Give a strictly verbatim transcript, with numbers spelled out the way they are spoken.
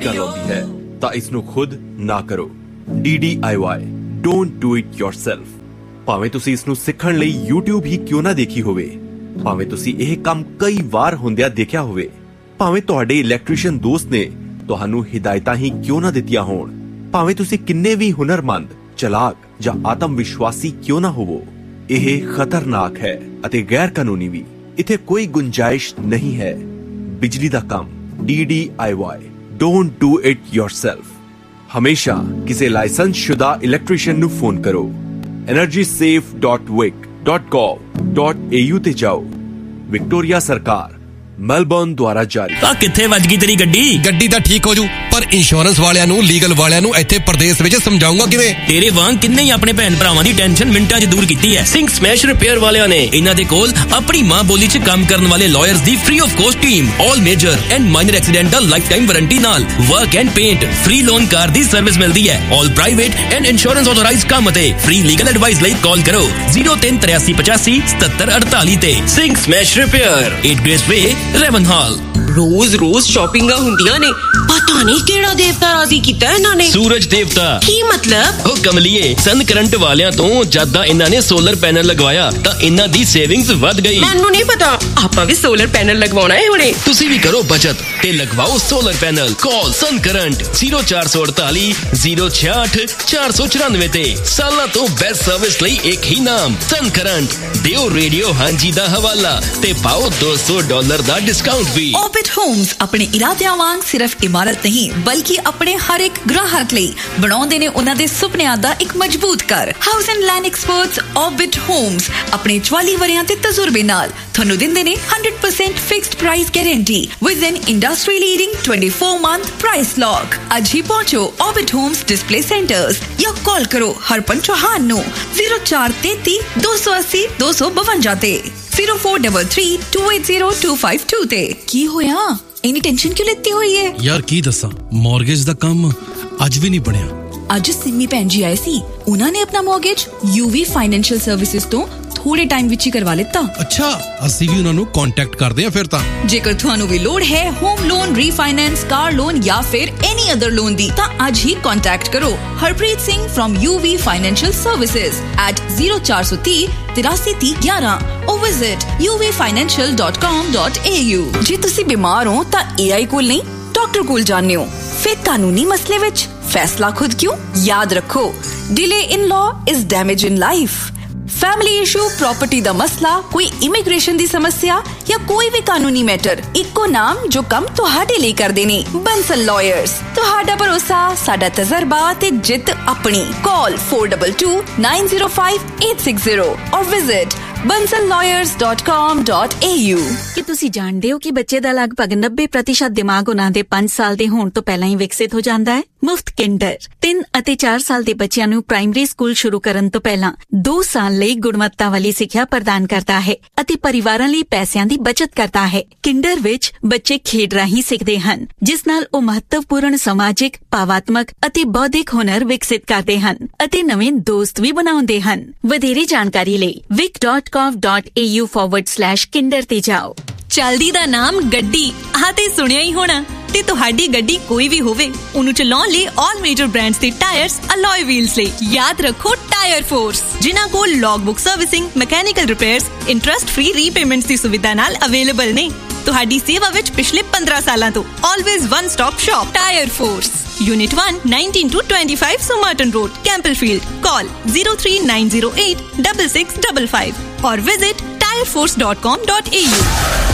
ਗੱਲ ਆਉਂਦੀ ਹੈ ਤਾਂ ਇਸ ਨੂੰ ਖੁਦ ਨਾ ਕਰੋ। D D I Y, don't do it yourself. ਭਾਵੇਂ ਤੁਸੀਂ ਇਸ ਨੂੰ ਸਿੱਖਣ ਲਈ YouTube ਹੀ ਕਿਉਂ ਨਾ ਦੇਖੀ ਹੋਵੇ, ਭਾਵੇਂ ਤੁਸੀਂ ਇਹ ਕੰਮ ਕਈ ਵਾਰ ਹੁੰਦਿਆਂ ਦੇਖਿਆ ਹੋਵੇ, ਭਾਵੇਂ ਤੁਹਾਡੇ ਇਲੈਕਟ੍ਰੀਸ਼ੀਅਨ ਦੋਸਤ ਨੇ ਤੁਹਾਨੂੰ ਹਿਦਾਇਤਾਂ ਹੀ ਕਿਉਂ ਨਾ ਦਿੱਤੀਆਂ ਹੋਣ, ਭਾਵੇਂ ਤੁਸੀਂ ਕਿੰਨੇ ਵੀ ਹੁਨਰਮੰਦ, ਚਲਾਕ ਜਾਂ ਆਤਮ ਵਿਸ਼ਵਾਸੀ ਕਿਉਂ ਨਾ ਹੋਵੋ, ਇਹ ਖਤਰਨਾਕ ਹੈ ਅਤੇ ਗੈਰ ਕਾਨੂੰਨੀ ਵੀ। ਇੱਥੇ ਕੋਈ ਗੁੰਜਾਇਸ਼ ਨਹੀਂ ਹੈ। ਬਿਜਲੀ ਦਾ ਕੰਮ, D D I Y, don't do it yourself. ਹਮੇਸ਼ਾ ਕਿਸੇ ਲਾਇਸੈਂਸਸ਼ੁਦਾ ਇਲੈਕਟ੍ਰੀਸ਼ੀਅਨ ਨੂੰ ਫੋਨ ਕਰੋ। ਐਨਰਜੀ ਸੇਫ ਡਾਟ ਵਿਕ ਡਾਟ ਗੋਵ ਡਾਟ ਏ ਯੂ ਤੇ ਜਾਓ। ਵਿਕਟੋਰੀਆ ਸਰਕਾਰ, ਮੈਲਬੌਰਨ ਦੁਆਰਾ ਜਾਰੀ। ਆ ਕਿੱਥੇ ਵੱਜ ਗਈ ਤੇਰੀ ਗੱਡੀ? ਗੱਡੀ ਤਾਂ ਠੀਕ ਹੋ ਜੂ, ਪਰ ਇੰਸ਼ੋਰੈਂਸ ਵਾਲਿਆਂ ਨੂੰ, ਲੀਗਲ ਵਾਲਿਆਂ ਨੂੰ ਇੱਥੇ ਪ੍ਰਦੇਸ਼ ਵਿੱਚ ਸਮਝਾਉਂਗਾ ਕਿਵੇਂ? ਤੇਰੇ ਵਾਂਗ ਕਿੰਨੇ ਹੀ ਆਪਣੇ ਭੈਣ ਭਰਾਵਾਂ ਦੀ ਟੈਨਸ਼ਨ ਮਿੰਟਾਂ 'ਚ ਦੂਰ ਕੀਤੀ ਹੈ ਸਿੰਘ ਸਮੈਸ਼ ਰਿਪੇਅਰ ਵਾਲਿਆਂ ਨੇ। ਇਹਨਾਂ ਦੇ ਕੋਲ ਆਪਣੀ ਮਾਂ ਬੋਲੀ 'ਚ ਕੰਮ ਕਰਨ ਵਾਲੇ lawyers the free of cost team, all major and minor accidental life time warranty ਨਾਲ work and paint, free loan car the service ਮਿਲਦੀ ਹੈ। ਆਲ ਪ੍ਰਾਈਵੇਟ ਐਂਡ ਇੰਸ਼ੋਰੈਂਸ ਆਥੋਰਾਈਜ਼ਡ ਕੰਮ ਅਤੇ ਫ੍ਰੀ ਲੀਗਲ ਐਡਵਾਈਸ ਲਈ ਕਾਲ ਕਰੋ ਜ਼ੀਰੋ ਤਿੰਨ ਤਰਿਆਸੀ ਪਚਾਸੀ ਸਤੱਤਰ ਅੜਤਾਲੀ ਤੇ। Singh smash repair, eight grace ਵੇ, ਰੈਵਨਹਾਲ। ਰੋਜ਼ ਰੋਜ਼ ਸ਼ਾਪਿੰਗਾਂ ਹੁੰਦੀਆਂ ਨੇ, ਪਤਾ ਨਹੀਂ ਕਿਹੜਾ ਦੇਵਤਾ ਰਾਜ਼ੀ ਕੀਤਾ ਇਹਨਾਂ ਨੇ। ਸੂਰਜ ਦੇਵਤਾ। ਕੀ ਮਤਲਬ? ਉਹ ਕਮਲੀਏ, ਸਨ ਕਰੰਟ ਵਾਲਿਆਂ ਤੋਂ ਜਦਾਂ ਇਹਨਾਂ ਨੇ ਸੋਲਰ ਪੈਨਲ ਲਗਵਾਇਆ ਤਾਂ ਇਹਨਾਂ ਦੀ ਸੇਵਿੰਗਸ ਵੱਧ ਗਈ। ਮੈਨੂੰ ਨਹੀਂ ਪਤਾ, ਆਪਾਂ ਵੀ ਸੋਲਰ ਪੈਨਲ ਲਗਵਾਉਣਾ ਹੈ ਹੁਣੇ। ਤੁਸੀਂ ਵੀ ਕਰੋ ਬਚਤ ਤੇ ਲਗਵਾਓ ਸੋਲਰ ਪੈਨਲ। ਕਾਲ ਸਨ ਕਰੰਟ ਜ਼ੀਰੋ ਚਾਰ ਸੌ ਅੜਤਾਲੀ ਜ਼ੀਰੋ ਛਿਆਹਠ ਚਾਰ ਸੌ ਚੁਰਾਨਵੇਂ ਤੇ। ਸਾਲਾਂ ਤੋਂ ਬੈਸਟ ਸਰਵਿਸ ਲਈ ਇੱਕ ਹੀ ਨਾਮ, ਸਨ ਕਰੰਟ। ਦਿਓ ਰੇਡੀਓ ਹਾਂਜੀ ਦਾ ਹਵਾਲਾ ਤੇ ਪਾਓ ਦੋ ਸੌ ਡਾਲਰ ਦਾ ਡਿਸਕਾਊਂਟ ਵੀ। Orbit Homes ਆਪਣੇ ਇਰਾਦਿਆਂ ਵਾਂਗ ਸਿਰਫ ਇਮਾਰਤ ਨਹੀਂ ਬਲਕਿ ਆਪਣੇ ਹਰ ਇੱਕ ਗ੍ਰਾਹਕ ਲਈ ਬਣਾਉਂਦੇ ਨੇ ਉਹਨਾਂ ਦੇ ਸੁਪਨਿਆਂ ਦਾ ਇੱਕ ਮਜ਼ਬੂਤ ਘਰ। House and land experts Orbit Homes ਆਪਣੇ ਚੁਆਲੀ ਵਰਿਆਂ ਦੇ ਤਜਰਬੇ ਨਾਲ ਤੁਹਾਨੂੰ ਦਿੰਦੇ ਨੇ hundred percent fixed price guarantee with N industry leading twenty four month price lock. ਅੱਜ ਹੀ ਪਹੁੰਚੋ Orbit Homes ਡਿਸਪਲੇ ਸੈਂਟਰਸ ਜਾਂ ਕਾਲ ਕਰੋ ਹਰਪਨ ਚੌਹਾਨ ਨੂੰ ਜ਼ੀਰੋ ਚਾਰ ਤੇਤੀ ਦੋ ਸੌ ਅੱਸੀ ਦੋ ਸੌ ਬਵੰਜਾ ਤੇ zero four three three two eight zero two five to ਤੇ। ਕੀ ਹੋਇਆ? ਇੰਨੀ ਟੈਨਸ਼ਨ ਕਿਉਂ ਲੈਤੀ ਹੋਈ ਹੈ? ਯਾਰ ਕੀ ਦੱਸਾਂ, ਮਾਰਗੇਜ ਦਾ ਕੰਮ ਅੱਜ ਵੀ ਨਹੀਂ ਬਣਿਆ। ਅੱਜ ਸਿੰਮੀ ਭੈਣ ਜੀ ਆਏ ਸੀ, ਉਹਨਾਂ ਨੇ ਆਪਣਾ ਮਾਰਗੇਜ ਯੂਵੀ ਫਾਈਨੈਂਸ਼ੀਅਲ ਸਰਵਿਸਿਜ਼ ਤੋਂ ਥੋੜੇ ਟਾਈਮ ਵਿੱਚ ਹੀ ਕਰਵਾ ਲਿੱਤਾ। ਅੱਛਾ, ਅਸੀਂ ਵੀ ਉਹਨਾਂ ਨੂੰ ਕੰਟੈਕਟ ਕਰਦੇ ਹਾਂ ਫਿਰ ਤਾਂ। ਜੇਕਰ ਤੁਹਾਨੂੰ ਵੀ ਲੋੜ ਹੈ home loan, refinance, car loan ਜਾਂ ਫਿਰ ਐਨੀ ਅਦਰ ਲੋਨ ਦੀ ਤਾਂ ਅੱਜ ਹੀ ਕੰਟੈਕਟ ਕਰੋ Harpreet Singh firm UV financial services at zero ਚਾਰ ਸੌ ਤੀਹ ਤਿਰਾਸੀ ਤੀਹ ਗਿਆਰਾਂ or visit u v financial dot com dot a u। ਜੇ ਤੁਸੀਂ ਬਿਮਾਰ ਹੋ ਤਾਂ ਏ ਆਈ ਕੋਲ ਨਹੀਂ ਡਾਕਟਰ ਕੋਲ ਜਾਂਦੇ ਹੋ, ਫਿਰ ਕਾਨੂੰਨੀ ਮਸਲੇ ਵਿੱਚ ਫੈਸਲਾ ਖੁਦ ਕਿਉਂ? ਯਾਦ ਰੱਖੋ, delay in law is damage in life। Family issue, property ਦਾ ਮਸਲਾ, ਕੋਈ ਇਮੀਗ੍ਰੇਸ਼ਨ ਦੀ ਸਮੱਸਿਆ ਜਾਂ ਕੋਈ ਵੀ ਕਾਨੂੰਨੀ ਮੈਟਰ, ਇੱਕੋ ਨਾਮ ਜੋ ਕੰਮ ਤੁਹਾਡੇ ਲਈ ਕਰਦੇ ਨੇ, ਬੰਸਲ ਲਾਇਰਸ। ਤੁਹਾਡਾ ਭਰੋਸਾ, ਸਾਡਾ ਤਜਰਬਾ ਤੇ ਜਿੱਤ ਆਪਣੀ। ਕਾਲ four two two nine zero five eight six zero or visit bansal lawyers dot com dot a u। ਕੀ ਤੁਸੀਂ ਜਾਣਦੇ ਹੋ ਕਿ ਬੱਚੇ ਦਾ ਲਗਭਗ ਨੱਬੇ ਪ੍ਰਤੀਸ਼ਤ ਦਿਮਾਗ ਉਹਨਾਂ ਦੇ ਪੰਜ ਸਾਲ ਦੇ ਹੋਣ ਤੋਂ ਪਹਿਲਾਂ ਹੀ ਵਿਕਸਿਤ ਹੋ ਜਾਂਦਾ ਹੈ? ਮੁਫਤ ਕਿੰਡਰ ਤਿੰਨ ਅਤੇ ਚਾਰ ਸਾਲ ਦੇ ਬੱਚਿਆਂ ਨੂੰ ਪ੍ਰਾਇਮਰੀ ਸਕੂਲ ਸ਼ੁਰੂ ਕਰਨ ਤੋਂ ਪਹਿਲਾਂ ਦੋ ਸਾਲ ਲਈ ਗੁਣਵੱਤਾ ਵਾਲੀ ਸਿੱਖਿਆ ਪ੍ਰਦਾਨ ਕਰਦਾ ਹੈ ਅਤੇ ਪਰਿਵਾਰਾਂ ਲਈ ਪੈਸਿਆਂ ਦੀ ਬਚਤ ਕਰਦਾ ਹੈ। ਕਿੰਡਰ ਵਿੱਚ ਬੱਚੇ ਖੇਡ ਰਾਹੀਂ ਸਿੱਖਦੇ ਹਨ, ਜਿਸ ਨਾਲ ਉਹ ਮਹੱਤਵਪੂਰਨ ਸਮਾਜਿਕ, ਭਾਵਾਤਮਕ ਅਤੇ ਬੌਧਿਕ ਹੁਨਰ ਵਿਕਸਿਤ ਕਰਦੇ ਹਨ ਅਤੇ ਨਵੇਂ ਦੋਸਤ ਵੀ ਬਣਾਉਂਦੇ ਹਨ। ਵਧੇਰੇ ਜਾਣਕਾਰੀ ਲਈ ਵਿਕ dot com dot a u forward slash kinder ਤੇ ਜਾਓ। ਚਲਦੀ ਦਾ ਨਾਮ ਗੱਡੀ, ਆਹ ਤੇ ਸੁਣਿਆ ਹੀ ਹੋਣਾ। ਤੇ ਤੁਹਾਡੀ ਗੱਡੀ ਕੋਈ ਵੀ ਹੋਵੇ, ਉਹਨੂੰ ਚਲਾਉਣ ਲਈ ਆਲ ਮੇਜਰ ਬ੍ਰਾਂਡਸ ਦੇ ਟਾਇਰਸ, ਅਲੋਏ ਵੀਲਸ ਲਈ ਯਾਦ ਰੱਖੋ ਟਾਇਰ ਫੋਰਸ, ਜਿਨ੍ਹਾਂ ਕੋਲ ਲੌਗਬੁੱਕ servicing, mechanical repairs, interest free repayments ਦੀ ਸੁਵਿਧਾ ਨਾਲ ਅਵੇਲੇਬਲ ਨੇ। ਤੁਹਾਡੀ ਸੇਵਾ ਵਿੱਚ ਪਿਛਲੇ ਪੰਦਰਾਂ ਸਾਲਾਂ ਤੋਂ always one stop shop tyre force. Unit one, nineteen to twenty-five Somerton Road, Campbellfield. Call zero three nine zero eight six six five five or visit tire force dot com dot a u।